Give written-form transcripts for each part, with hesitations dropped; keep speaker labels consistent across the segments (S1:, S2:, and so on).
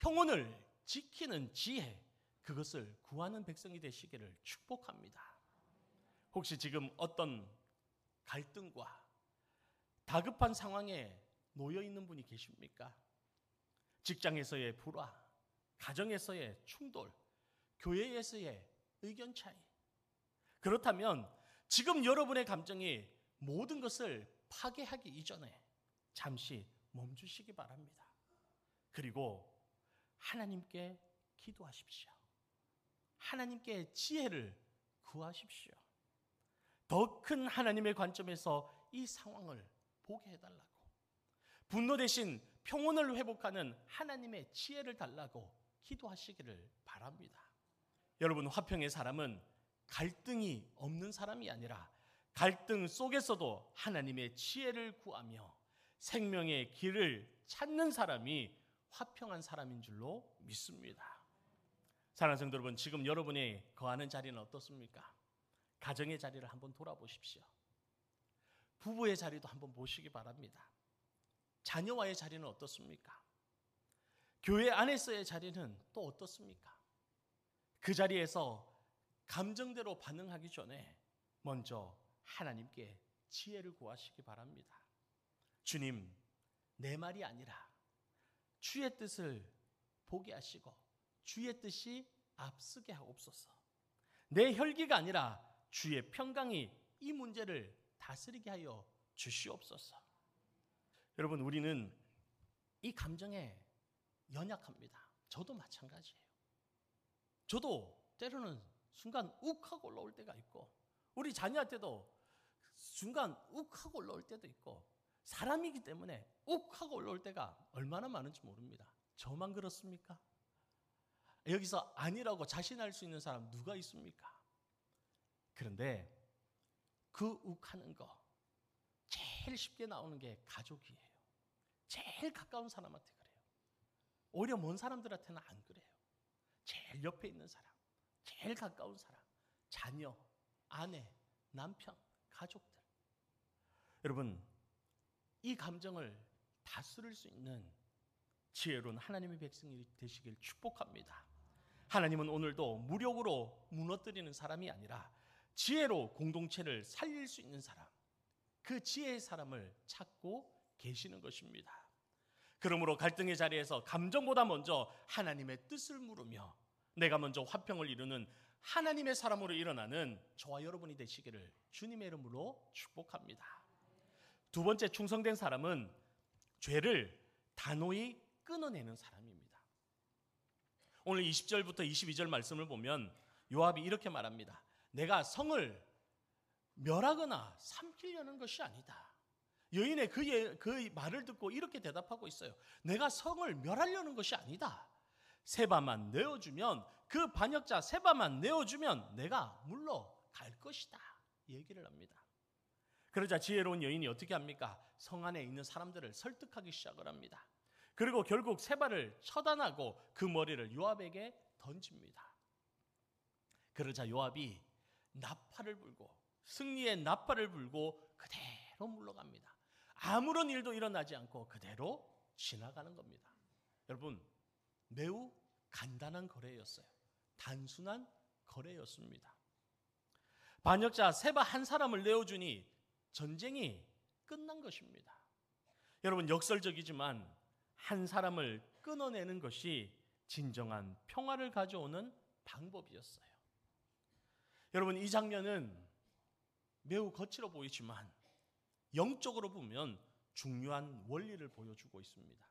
S1: 평온을 지키는 지혜, 그것을 구하는 백성이 되시기를 축복합니다. 혹시 지금 어떤 갈등과 다급한 상황에 놓여 있는 분이 계십니까? 직장에서의 불화, 가정에서의 충돌, 교회에서의 의견 차이. 그렇다면 지금 여러분의 감정이 모든 것을 파괴하기 이전에 잠시 멈추시기 바랍니다. 그리고 하나님께 기도하십시오. 하나님께 지혜를 구하십시오. 더 큰 하나님의 관점에서 이 상황을 보게 해달라고, 분노 대신 평온을 회복하는 하나님의 지혜를 달라고 기도하시기를 바랍니다. 여러분, 화평의 사람은 갈등이 없는 사람이 아니라 갈등 속에서도 하나님의 지혜를 구하며 생명의 길을 찾는 사람이 화평한 사람인 줄로 믿습니다. 사랑하는 성도 여러분, 지금 여러분이 거하는 자리는 어떻습니까? 가정의 자리를 한번 돌아보십시오. 부부의 자리도 한번 보시기 바랍니다. 자녀와의 자리는 어떻습니까? 교회 안에서의 자리는 또 어떻습니까? 그 자리에서 감정대로 반응하기 전에 먼저 하나님께 지혜를 구하시기 바랍니다. 주님, 내 말이 아니라 주의 뜻을 보게 하시고 주의 뜻이 앞서게 하옵소서. 내 혈기가 아니라 주의 평강이 이 문제를 다스리게 하여 주시옵소서. 여러분, 우리는 이 감정에 연약합니다. 저도 마찬가지예요. 저도 때로는 순간 욱하고 올라올 때가 있고, 우리 자녀한테도 순간 욱하고 올라올 때도 있고, 사람이기 때문에 욱하고 올라올 때가 얼마나 많은지 모릅니다. 저만 그렇습니까? 여기서 아니라고 자신할 수 있는 사람 누가 있습니까? 그런데 그 욱하는 거 제일 쉽게 나오는 게 가족이에요. 제일 가까운 사람한테 그래요. 오히려 먼 사람들한테는 안 그래요. 제일 옆에 있는 사람, 제일 가까운 사람, 자녀, 아내, 남편, 가족들. 여러분, 이 감정을 다스릴 수 있는 지혜로운 하나님의 백성이 되시길 축복합니다. 하나님은 오늘도 무력으로 무너뜨리는 사람이 아니라 지혜로 공동체를 살릴 수 있는 사람, 그 지혜의 사람을 찾고 계시는 것입니다. 그러므로 갈등의 자리에서 감정보다 먼저 하나님의 뜻을 물으며 내가 먼저 화평을 이루는 하나님의 사람으로 일어나는 저와 여러분이 되시기를 주님의 이름으로 축복합니다. 두 번째, 충성된 사람은 죄를 단호히 끊어내는 사람입니다. 오늘 20절부터 22절 말씀을 보면 요압이 이렇게 말합니다. 내가 성을 멸하거나 삼키려는 것이 아니다. 여인의 그 말을 듣고 이렇게 대답하고 있어요. 내가 성을 멸하려는 것이 아니다. 세바만 내어주면, 그 반역자 세바만 내어주면 내가 물러갈 것이다. 얘기를 합니다. 그러자 지혜로운 여인이 어떻게 합니까? 성 안에 있는 사람들을 설득하기 시작을 합니다. 그리고 결국 세바를 처단하고 그 머리를 요압에게 던집니다. 그러자 요압이 나팔을 불고, 승리의 나팔을 불고 그대로 물러갑니다. 아무런 일도 일어나지 않고 그대로 지나가는 겁니다. 여러분, 매우 간단한 거래였어요. 단순한 거래였습니다. 반역자 세바 한 사람을 내어주니 전쟁이 끝난 것입니다. 여러분, 역설적이지만 한 사람을 끊어내는 것이 진정한 평화를 가져오는 방법이었어요. 여러분, 이 장면은 매우 거칠어 보이지만 영적으로 보면 중요한 원리를 보여주고 있습니다.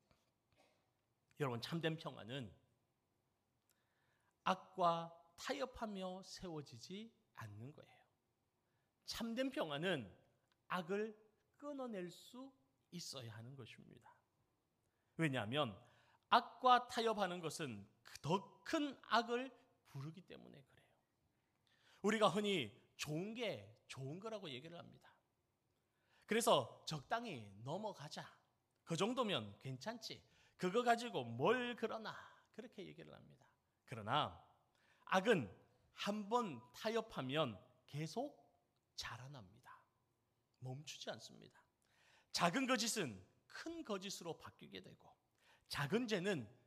S1: 여러분, 참된 평화는 악과 타협하며 세워지지 않는 거예요. 참된 평화는 악을 끊어낼 수 있어야 하는 것입니다. 왜냐하면 악과 타협하는 것은 더 큰 악을 부르기 때문에 그래요. 우리가 흔히 좋은 게 좋은 거라고 얘기를 합니다. 그래서 적당히 넘어가자. 그 정도면 괜찮지. 그거 가지고 뭘 그러나. 그렇게 얘기를 합니다. 그러나 악은 한번 타협하면 계속 자라납니다. 멈추지 않습니다. 작은 거짓은 큰 거짓으로 바뀌게 되고, 작은 죄는